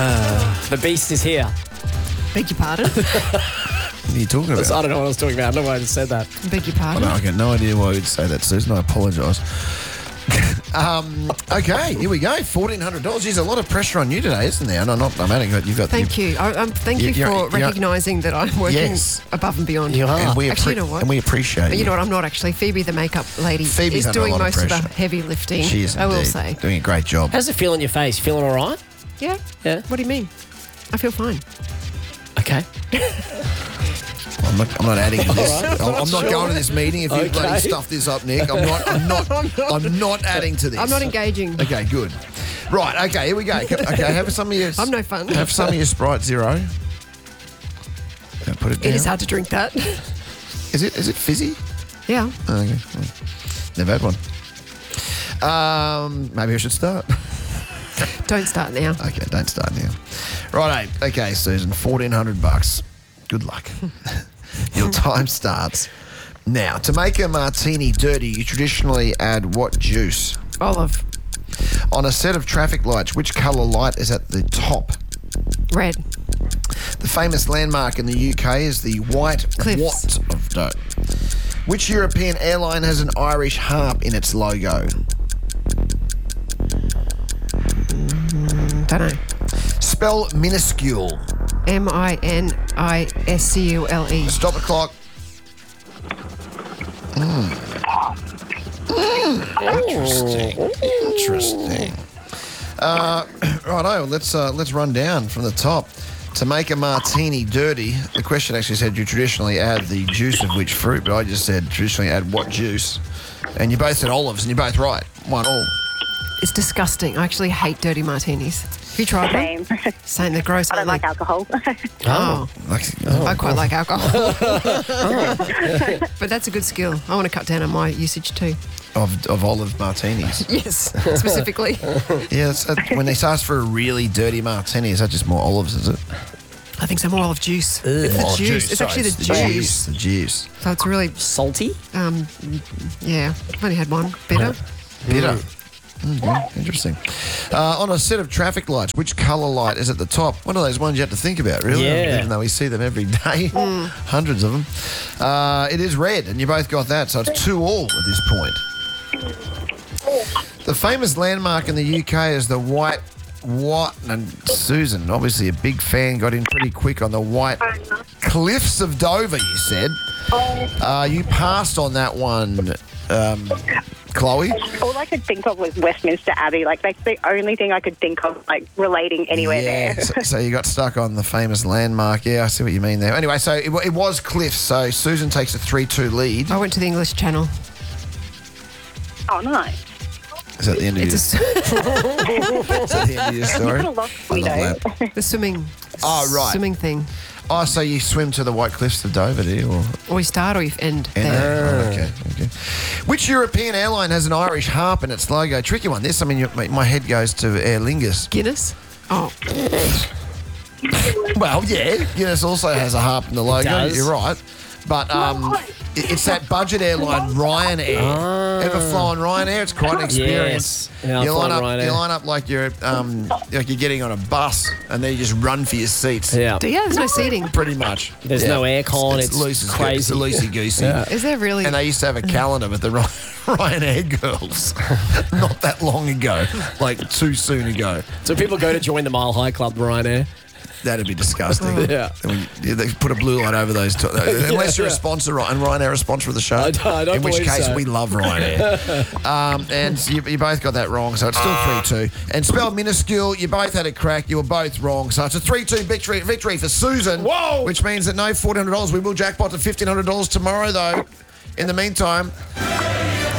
The beast is here. Beg your pardon? What are you talking about? I don't know what I was talking about. I don't know why I just said that. Beg your pardon? I got no idea why you'd say that, Susan. I apologise. Okay, here we go. $1,400. There's a lot of pressure on you today, isn't there? And I'm adding it. You've got. Thank you. Thank you for recognising that I'm working above and beyond. You are. And we Actually, you know what? And we appreciate But you know what? I'm not actually. Phoebe, the makeup lady, Phoebe's is under a doing lot of most of the pressure. heavy lifting. She is I will indeed say. doing a great job. How's it feel on your face? Feeling all right? Yeah. Yeah. What do you mean? I feel fine. Okay. I'm not adding to this. All right. I'm not going to this meeting if you Okay. bloody stuff this up, Nick. I'm not adding to this. I'm not engaging. Okay, good. Right, okay, here we go. Okay, have some of your... I'm no fun. Have some of your Sprite Zero. Put it down. It is hard to drink that. Is it fizzy? Yeah. Oh, okay. Never had one. Maybe I should start. Don't start now. Okay, don't start now. Right, okay, Susan, $1,400. Good luck. Your time starts now. To make a martini dirty, you traditionally add what juice? Olive. On a set of traffic lights, which colour light is at the top? Red. The famous landmark in the UK is the White Cliffs. What of Dough. Which European airline has an Irish harp in its logo? Don't know. Spell minuscule. MINISCULE. Stop the clock. Interesting. Righto, let's run down from the top. To make a martini dirty, the question actually said you traditionally add the juice of which fruit, but I just said traditionally add what juice. And you both said olives, and you're both right. 1-1. It's disgusting. I actually hate dirty martinis. Have you tried them? Same. Same. They're gross. I don't like alcohol. Oh. Oh. I quite like alcohol. But that's a good skill. I want to cut down on my usage too. Of olive martinis. Yes, specifically. Yeah, when they ask for a really dirty martini, is that just more olives, is it? I think so. More olive juice. It's the juice. It's actually the juice. The juice. So it's really, Salty? yeah. I've only had one. Bitter. Bitter. Interesting. On a set of traffic lights, which colour light is at the top? One of those ones you have to think about, really. Yeah. Even though we see them every day. Hundreds of them. It is red, and you both got that, so it's 2-2 at this point. The famous landmark in the UK is the White What? And Susan, obviously a big fan, got in pretty quick on the White Cliffs of Dover, you said. You passed on that one, Chloe. All I could think of was Westminster Abbey. Like, that's the only thing I could think of, like, relating anywhere there. So you got stuck on the famous landmark. Yeah, I see what you mean there. Anyway, so it was Cliffs. So Susan takes a 3-2 lead. I went to the English Channel. Oh, nice. Is that the end of your story? Is that the end of your story? You've got a lot, I love Guido. that. The swimming. Oh, right. Swimming thing. Oh, so you swim to the White Cliffs of Dover, do you? Or you start or you end there. Okay. Which European airline has an Irish harp in its logo? Tricky one. This, I mean, my head goes to Aer Lingus. Guinness. Oh. Well, yeah. Guinness also has a harp in the logo. does. You're right. But it's that budget airline, Ryanair. Ever flown Ryanair? It's quite an experience. Yes. Yeah, I've you line flown up, Ryanair. you line up like you're getting on a bus, and then you just run for your seats. Yeah. Do you? There's no seating. Pretty much. There's no aircon. It's loose as crazy. It's loosey goosey. Yeah. Is there really? And they used to have a calendar with the Ryanair girls not that long ago, like too soon ago. So people go to join the Mile High Club, Ryanair. That'd be disgusting. Yeah. They put a blue light over those. Unless you're a sponsor, and Ryanair a sponsor of the show. I don't in which believe case so. we love Ryanair. And you both got that wrong, so it's still 3-2. And spell minuscule, you both had a crack. You were both wrong, so it's a 3-2 victory for Susan. Whoa! Which means that no $1,400. We will jackpot to $1,500 tomorrow, though. In the meantime,